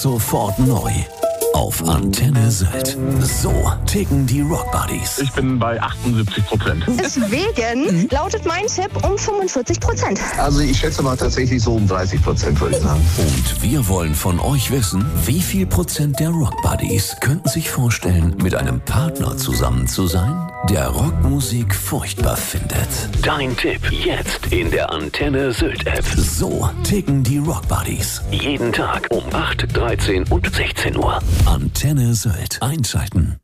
sofort neu. Auf Antenne Sylt. So ticken die Rock Buddies. Ich bin bei 78%. Deswegen lautet mein Tipp um 45%. Also ich schätze mal tatsächlich so um 30%, würde ich sagen. Und wir wollen von euch wissen, wie viel Prozent der Rock Buddies könnten sich vorstellen, mit einem Partner zusammen zu sein, der Rockmusik furchtbar findet. Dein Tipp jetzt in der Antenne Sylt App. So ticken die Rock Buddies. Jeden Tag um 8, 13 und 16 Uhr. Antenne Sylt. Einschalten.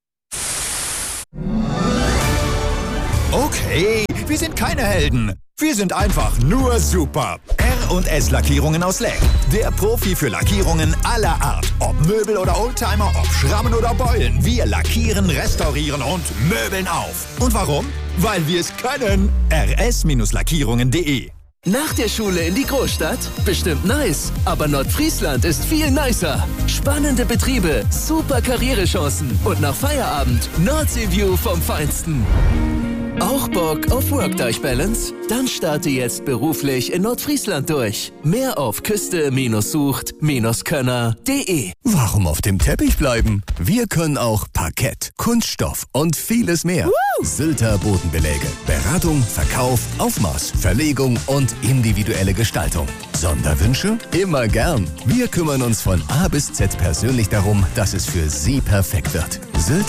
Okay, wir sind keine Helden. Wir sind einfach nur super. R&S Lackierungen aus Leck. Der Profi für Lackierungen aller Art. Ob Möbel oder Oldtimer, ob Schrammen oder Beulen. Wir lackieren, restaurieren und möbeln auf. Und warum? Weil wir es können. rs-lackierungen.de. Nach der Schule in die Großstadt? Bestimmt nice. Aber Nordfriesland ist viel nicer. Spannende Betriebe, super Karrierechancen und nach Feierabend Nordsee-View vom Feinsten. Auch Bock auf Work-Life-Balance? Dann starte jetzt beruflich in Nordfriesland durch. Mehr auf küste-sucht-könner.de. Warum auf dem Teppich bleiben? Wir können auch Parkett, Kunststoff und vieles mehr. Sylter Bodenbeläge. Beratung, Verkauf, Aufmaß, Verlegung und individuelle Gestaltung. Sonderwünsche? Immer gern. Wir kümmern uns von A bis Z persönlich darum, dass es für Sie perfekt wird.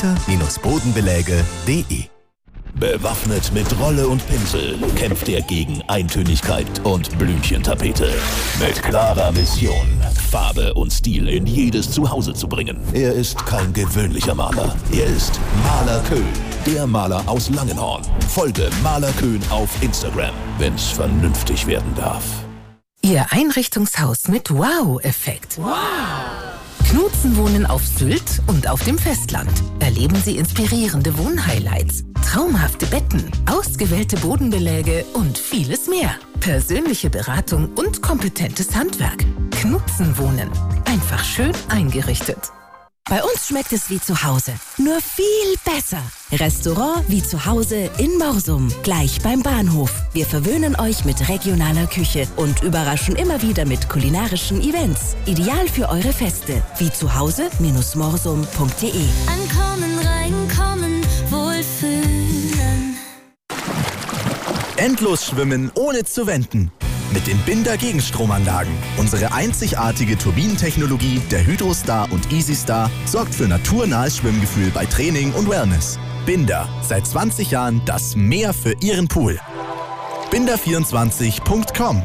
Sylter-Bodenbeläge.de. Bewaffnet mit Rolle und Pinsel kämpft er gegen Eintönigkeit und Blümchentapete. Mit klarer Mission, Farbe und Stil in jedes Zuhause zu bringen. Er ist kein gewöhnlicher Maler. Er ist Maler Köhn, der Maler aus Langenhorn. Folge Maler Köhn auf Instagram, wenn's vernünftig werden darf. Ihr Einrichtungshaus mit Wow-Effekt. Wow! Knutzen wohnen auf Sylt und auf dem Festland. Erleben Sie inspirierende Wohnhighlights, traumhafte Betten, ausgewählte Bodenbeläge und vieles mehr. Persönliche Beratung und kompetentes Handwerk. Knutzen wohnen. Einfach schön eingerichtet. Bei uns schmeckt es wie zu Hause, nur viel besser. Restaurant wie zu Hause in Morsum, gleich beim Bahnhof. Wir verwöhnen euch mit regionaler Küche und überraschen immer wieder mit kulinarischen Events. Ideal für eure Feste, wie zu Hause-morsum.de. Ankommen, reinkommen, wohlfühlen. Endlos schwimmen, ohne zu wenden. Mit den Binder Gegenstromanlagen. Unsere einzigartige Turbinentechnologie der Hydrostar und EasyStar sorgt für naturnahes Schwimmgefühl bei Training und Wellness. Binder, seit 20 Jahren das Meer für Ihren Pool. Binder24.com.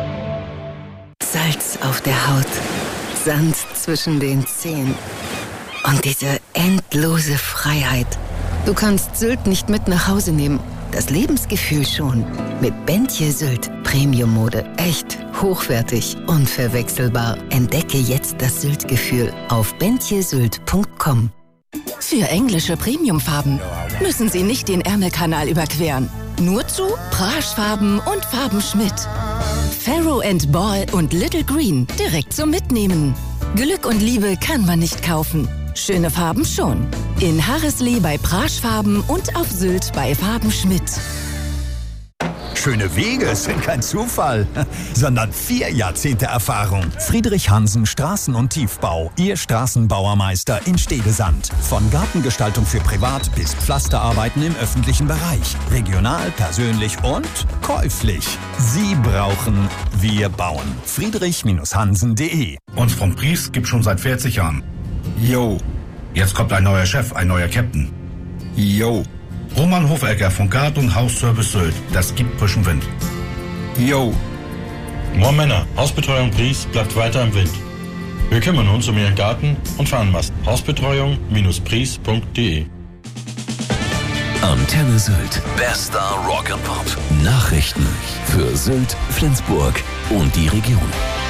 Salz auf der Haut, Sand zwischen den Zehen und diese endlose Freiheit. Du kannst Sylt nicht mit nach Hause nehmen. Das Lebensgefühl schon. Mit Bentje Sylt. Premium-Mode. Echt, hochwertig, unverwechselbar. Entdecke jetzt das Sylt-Gefühl auf bentjesylt.com. Für englische Premiumfarben müssen Sie nicht den Ärmelkanal überqueren. Nur zu Praschfarben und Farben Schmidt. Farrow & Ball und Little Green direkt zum Mitnehmen. Glück und Liebe kann man nicht kaufen. Schöne Farben schon. In Harreslee bei Praschfarben und auf Sylt bei Farben Schmidt. Schöne Wege sind kein Zufall, sondern 4 Jahrzehnte Erfahrung. Friedrich Hansen Straßen- und Tiefbau, Ihr Straßenbauermeister in Stedesand. Von Gartengestaltung für Privat bis Pflasterarbeiten im öffentlichen Bereich. Regional, persönlich und käuflich. Sie brauchen, wir bauen. Friedrich-Hansen.de. Uns vom Pries gibt schon seit 40 Jahren. Yo, jetzt kommt ein neuer Chef, ein neuer Captain. Yo. Roman Hofecker von Gard- und Hausservice Sylt. Das gibt frischen Wind. Yo. Moin Männer, Hausbetreuung Pries bleibt weiter im Wind. Wir kümmern uns um Ihren Garten und Fahnenmast. Hausbetreuung-pries.de. Antenne Sylt. Bester Rock and Pop. Nachrichten für Sylt, Flensburg und die Region.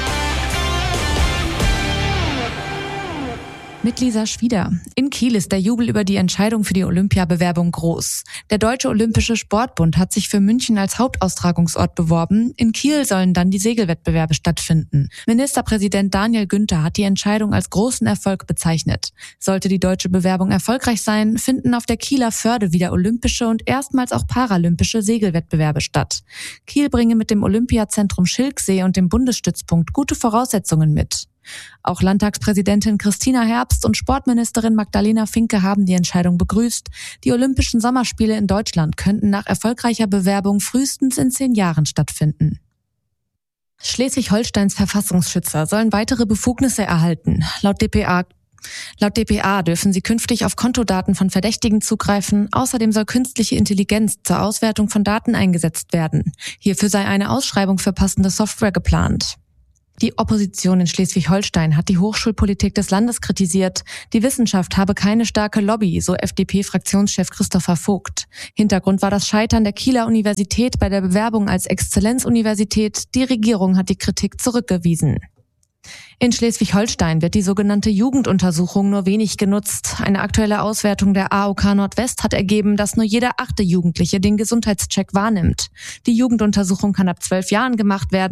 Mit Lisa Schwieder. In Kiel ist der Jubel über die Entscheidung für die Olympiabewerbung groß. Der Deutsche Olympische Sportbund hat sich für München als Hauptaustragungsort beworben. In Kiel sollen dann die Segelwettbewerbe stattfinden. Ministerpräsident Daniel Günther hat die Entscheidung als großen Erfolg bezeichnet. Sollte die deutsche Bewerbung erfolgreich sein, finden auf der Kieler Förde wieder olympische und erstmals auch paralympische Segelwettbewerbe statt. Kiel bringe mit dem Olympiazentrum Schilksee und dem Bundesstützpunkt gute Voraussetzungen mit. Auch Landtagspräsidentin Christina Herbst und Sportministerin Magdalena Finke haben die Entscheidung begrüßt. Die Olympischen Sommerspiele in Deutschland könnten nach erfolgreicher Bewerbung frühestens in 10 Jahren stattfinden. Schleswig-Holsteins Verfassungsschützer sollen weitere Befugnisse erhalten. Laut dpa dürfen sie künftig auf Kontodaten von Verdächtigen zugreifen. Außerdem soll künstliche Intelligenz zur Auswertung von Daten eingesetzt werden. Hierfür sei eine Ausschreibung für passende Software geplant. Die Opposition in Schleswig-Holstein hat die Hochschulpolitik des Landes kritisiert. Die Wissenschaft habe keine starke Lobby, so FDP-Fraktionschef Christopher Vogt. Hintergrund war das Scheitern der Kieler Universität bei der Bewerbung als Exzellenzuniversität. Die Regierung hat die Kritik zurückgewiesen. In Schleswig-Holstein wird die sogenannte Jugenduntersuchung nur wenig genutzt. Eine aktuelle Auswertung der AOK Nordwest hat ergeben, dass nur jeder 8. Jugendliche den Gesundheitscheck wahrnimmt. Die Jugenduntersuchung kann ab 12 Jahren gemacht werden.